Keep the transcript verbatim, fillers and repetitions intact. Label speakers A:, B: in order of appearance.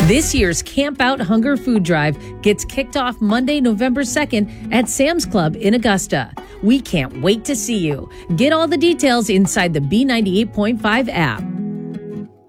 A: This year's Camp Out Hunger Food Drive gets kicked off Monday, November second at Sam's Club in Augusta. We can't wait to see you. Get all the details inside the B ninety-eight point five app.